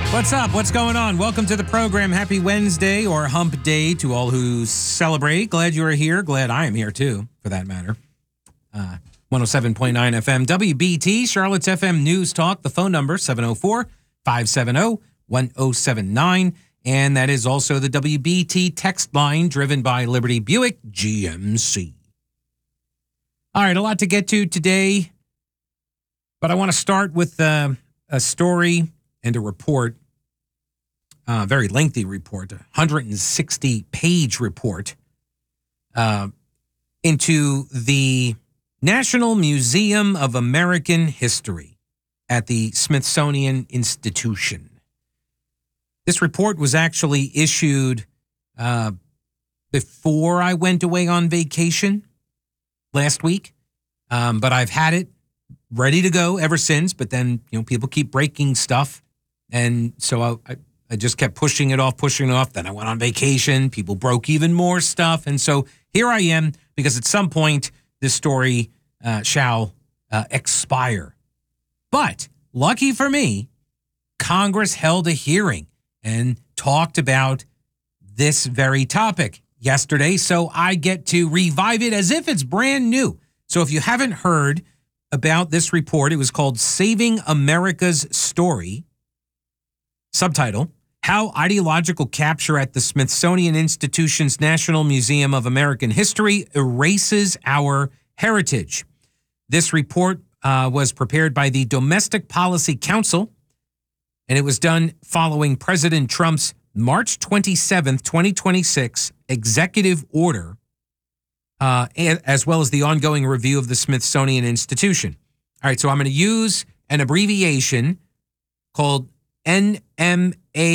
What's up? What's going on? Welcome to the program. Happy Wednesday or Hump Day to all who celebrate. Glad you are here. Glad I am here too, for that matter. 107.9 FM WBT, Charlotte's FM News Talk. The phone number 704-570-1079. And that is also the WBT text line driven by Liberty Buick GMC. All right, a lot to get to today, but I want to start with a story and a report, a very lengthy report, a 160-page report into the National Museum of American History at the Smithsonian Institution. This report was actually issued before I went away on vacation last week, but I've had it ready to go ever since. But then, people keep breaking stuff. And so I just kept pushing it off. Then I went on vacation. People broke even more stuff. And so here I am, because at some point this story shall expire. But lucky for me, Congress held a hearing and talked about this very topic yesterday. So I get to revive it as if it's brand new. So if you haven't heard about this report, it was called Saving America's Story. Subtitle, How Ideological Capture at the Smithsonian Institution's National Museum of American History Erases Our Heritage. This report was prepared by the Domestic Policy Council, and it was done following President Trump's March 27th, 2026 executive order, as well as the ongoing review of the Smithsonian Institution. All right, so I'm going to use an abbreviation called NMAH,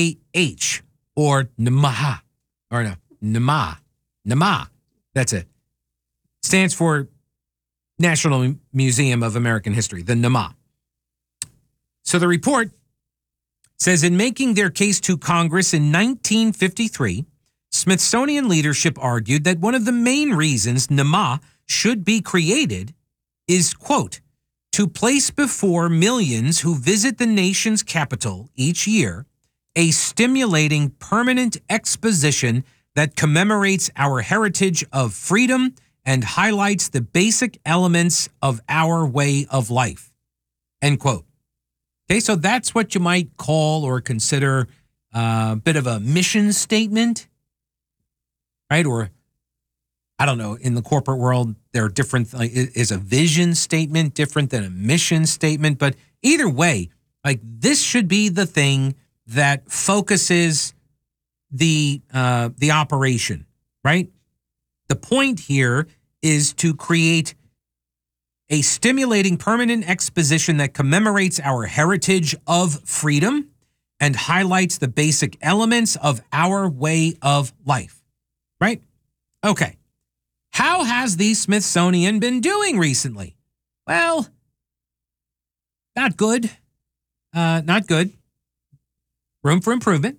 or NMAH, or no, NMAH. That's it. Stands for National Museum of American History, the NMAH. So the report says, in making their case to Congress in 1953, Smithsonian leadership argued that one of the main reasons NMAH should be created is, quote, to place before millions who visit the nation's capital each year a stimulating permanent exposition that commemorates our heritage of freedom and highlights the basic elements of our way of life, end quote. Okay, so that's what you might call or consider a bit of a mission statement, right? Or, I don't know, in the corporate world, there are different, is a vision statement different than a mission statement? But either way, this should be the thing that focuses the operation, right? The point here is to create a stimulating permanent exposition that commemorates our heritage of freedom and highlights the basic elements of our way of life, right? Okay. How has the Smithsonian been doing recently? Well, not good. Not good. Room for improvement.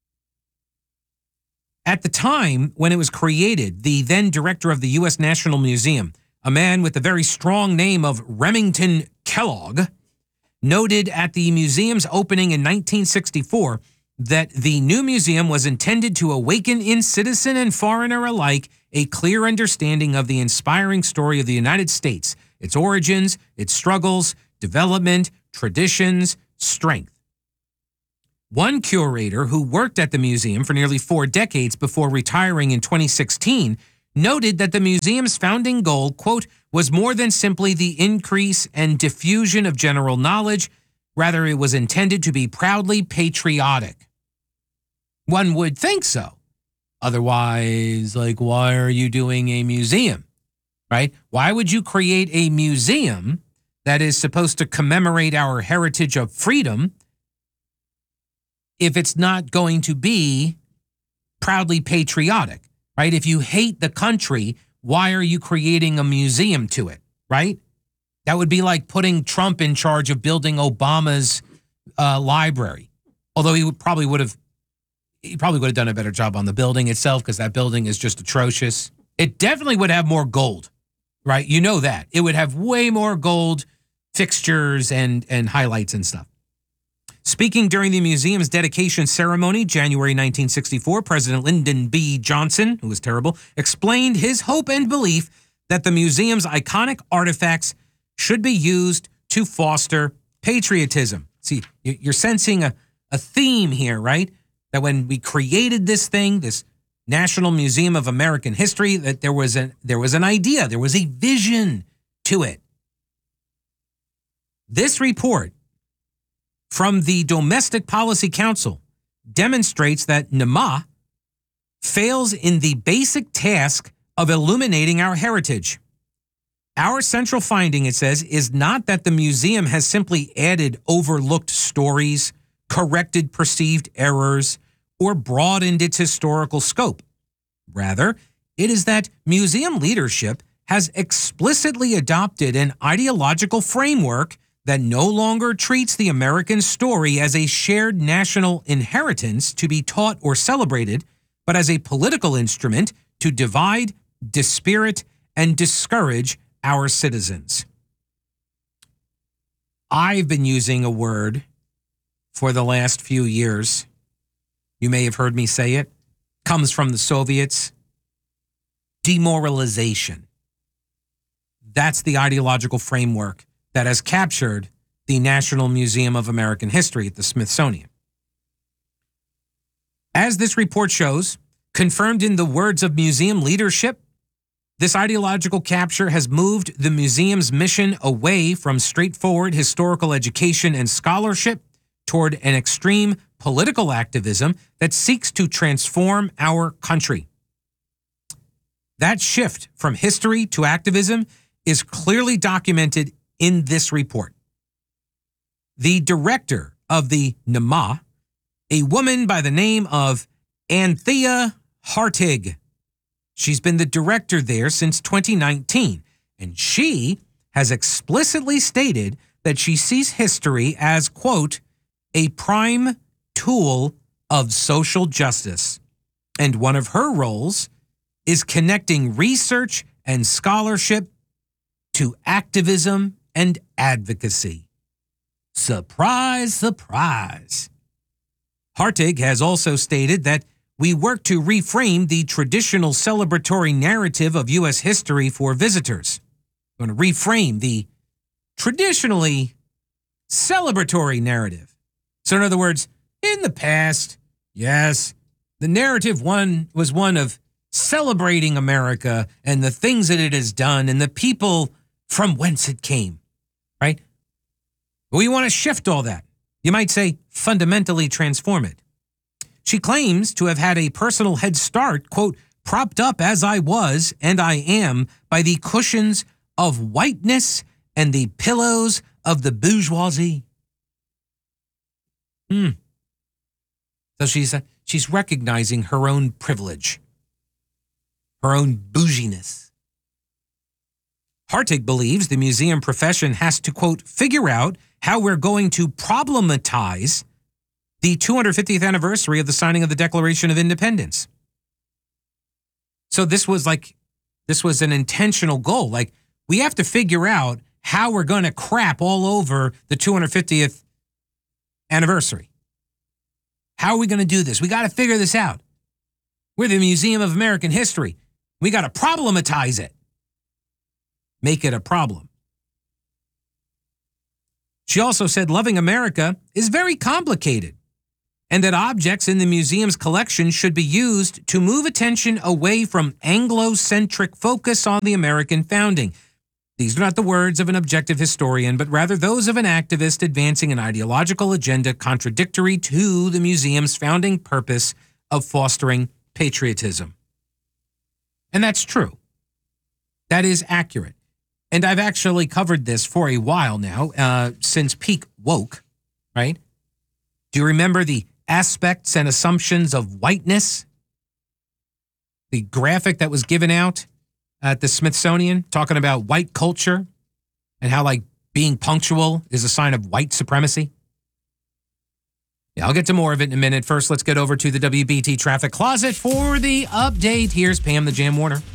At the time when it was created, the then director of the U.S. National Museum, a man with the very strong name of Remington Kellogg, noted at the museum's opening in 1964 that the new museum was intended to awaken in citizen and foreigner alike a clear understanding of the inspiring story of the United States, its origins, its struggles, development, traditions, strength. One curator who worked at the museum for nearly 4 decades before retiring in 2016 noted that the museum's founding goal, quote, was more than simply the increase and diffusion of general knowledge. Rather, it was intended to be proudly patriotic. One would think so. Otherwise, why are you doing a museum, right? Why would you create a museum that is supposed to commemorate our heritage of freedom if it's not going to be proudly patriotic, right? If you hate the country, why are you creating a museum to it, right? That would be like putting Trump in charge of building Obama's library. Although he probably would have done a better job on the building itself, because that building is just atrocious. It definitely would have more gold, right? You know that. It would have way more gold fixtures and highlights and stuff. Speaking during the museum's dedication ceremony, January 1964, President Lyndon B. Johnson, who was terrible, explained his hope and belief that the museum's iconic artifacts should be used to foster patriotism. See, you're sensing a theme here, right? That when we created this thing, this National Museum of American History, that there was an idea, there was a vision to it. This report from the Domestic Policy Council demonstrates that NMA fails in the basic task of illuminating our heritage. Our central finding, it says, is not that the museum has simply added overlooked stories, corrected perceived errors, or broadened its historical scope. Rather, it is that museum leadership has explicitly adopted an ideological framework that no longer treats the American story as a shared national inheritance to be taught or celebrated, but as a political instrument to divide, dispirit, and discourage our citizens. I've been using a word for the last few years. You may have heard me say it. Comes from the Soviets. Demoralization. That's the ideological framework that has captured the National Museum of American History at the Smithsonian. As this report shows, confirmed in the words of museum leadership, this ideological capture has moved the museum's mission away from straightforward historical education and scholarship toward an extreme political activism that seeks to transform our country. That shift from history to activism is clearly documented in this report. The director of the NMA, a woman by the name of Anthea Hartig. She's been the director there since 2019, and she has explicitly stated that she sees history as, quote, a prime tool of social justice. And one of her roles is connecting research and scholarship to activism and advocacy. Surprise, surprise. Hartig has also stated that we work to reframe the traditional celebratory narrative of U.S. history for visitors. We're going to reframe the traditionally celebratory narrative. So in other words, in the past, yes, the narrative was one of celebrating America and the things that it has done and the people from whence it came, right? We want to shift all that. You might say fundamentally transform it. She claims to have had a personal head start, quote, propped up as I was and I am by the cushions of whiteness and the pillows of the bourgeoisie. So she's recognizing her own privilege, her own bouginess. Hartig believes the museum profession has to, quote, figure out how we're going to problematize the 250th anniversary of the signing of the Declaration of Independence. So this was an intentional goal. Like, we have to figure out how we're going to crap all over the 250th anniversary. How are we going to do this? We got to figure this out. We're the Museum of American History. We got to problematize it. Make it a problem. She also said loving America is very complicated, and that objects in the museum's collection should be used to move attention away from Anglo-centric focus on the American founding. These are not the words of an objective historian, but rather those of an activist advancing an ideological agenda contradictory to the museum's founding purpose of fostering patriotism. And that's true. That is accurate. And I've actually covered this for a while now, since peak woke, right? Do you remember the aspects and assumptions of whiteness? The graphic that was given out at the Smithsonian talking about white culture and how, like, being punctual is a sign of white supremacy? Yeah, I'll get to more of it in a minute. First, let's get over to the WBT Traffic Closet for the update. Here's Pam the Jam Warner.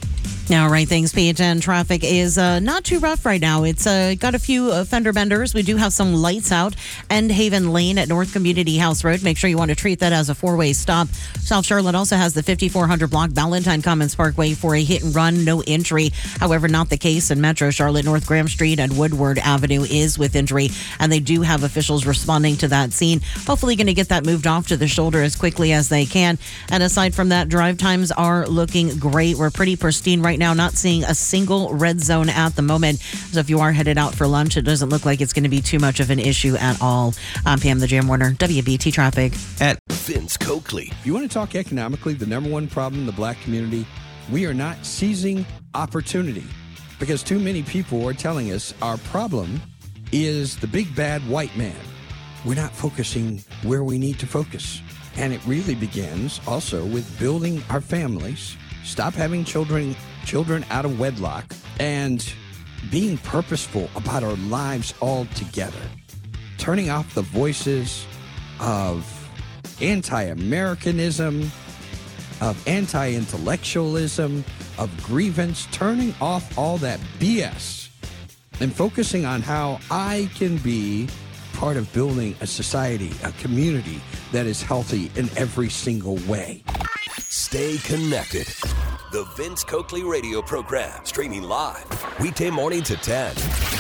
All right, thanks, Pete. And traffic is not too rough right now. It's got a few fender benders. We do have some lights out. End Haven Lane at North Community House Road. Make sure you want to treat that as a four-way stop. South Charlotte also has the 5400 block Valentine Commons Parkway for a hit and run, no injury. However, not the case in Metro Charlotte. North Graham Street and Woodward Avenue is with injury, and they do have officials responding to that scene. Hopefully going to get that moved off to the shoulder as quickly as they can. And aside from that, drive times are looking great. We're pretty pristine right now, not seeing a single red zone at the moment. So if you are headed out for lunch, it doesn't look like it's going to be too much of an issue at all. I'm Pam the Jam Warner, WBT Traffic. At Vince Coakley. If you want to talk economically, the number one problem in the black community, we are not seizing opportunity because too many people are telling us our problem is the big bad white man. We're not focusing where we need to focus. And it really begins also with building our families, stop having children out of wedlock, and being purposeful about our lives altogether. Turning off the voices of anti-Americanism, of anti-intellectualism, of grievance, turning off all that BS and focusing on how I can be part of building a society, a community that is healthy in every single way. Stay connected. The Vince Coakley radio program, streaming live, weekday morning to 10.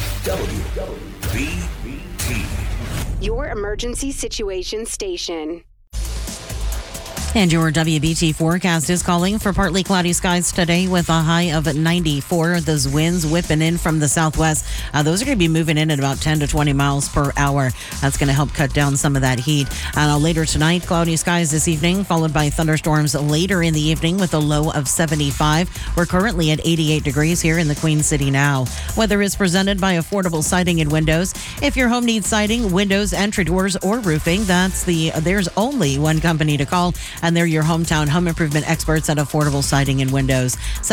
WBT. Your emergency situation station. And your WBT forecast is calling for partly cloudy skies today with a high of 94. Those winds whipping in from the southwest. Those are going to be moving in at about 10 to 20 miles per hour. That's going to help cut down some of that heat. Later tonight, cloudy skies this evening, followed by thunderstorms later in the evening with a low of 75. We're currently at 88 degrees here in the Queen City now. Weather is presented by Affordable Siding and Windows. If your home needs siding, windows, entry doors, or roofing, there's only one company to call. And they're your hometown home improvement experts at Affordable Siding and Windows.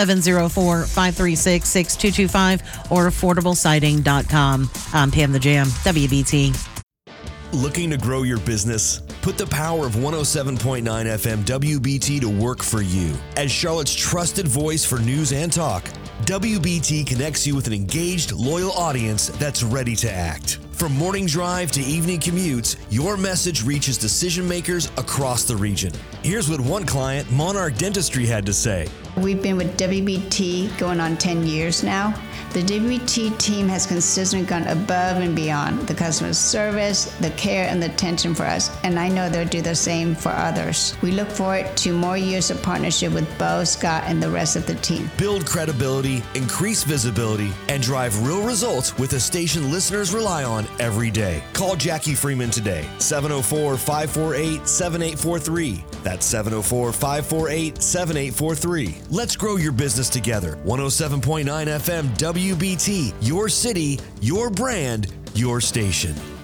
704-536-6225 or affordablesiding.com. I'm Pam the Jam, WBT. Looking to grow your business? Put the power of 107.9 FM WBT to work for you. As Charlotte's trusted voice for news and talk, WBT connects you with an engaged, loyal audience that's ready to act. From morning drive to evening commutes, your message reaches decision makers across the region. Here's what one client, Monarch Dentistry, had to say. We've been with WBT going on 10 years now. The WBT team has consistently gone above and beyond the customer service, the care, and the attention for us, and I know they'll do the same for others. We look forward to more years of partnership with Bo, Scott, and the rest of the team. Build credibility, increase visibility, and drive real results with a station listeners rely on every day. Call Jackie Freeman today, 704-548-7843. That's 704-548-7843. Let's grow your business together. 107.9 FM WBT, your city, your brand, your station.